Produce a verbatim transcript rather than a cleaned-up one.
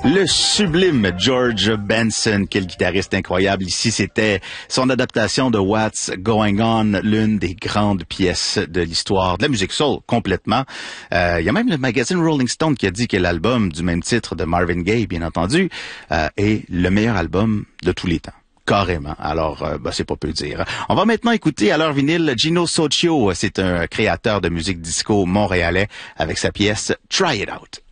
Le sublime George Benson, quel guitariste incroyable. Ici, c'était son adaptation de What's Going On, l'une des grandes pièces de l'histoire de la musique soul, complètement. Euh, il y a même le magazine Rolling Stone qui a dit que l'album du même titre de Marvin Gaye, bien entendu, euh, est le meilleur album de tous les temps. Carrément. Alors, euh, bah, c'est pas peu dire. On va maintenant écouter à l'heure vinyle Gino Soccio. C'est un créateur de musique disco montréalais avec sa pièce Try It Out.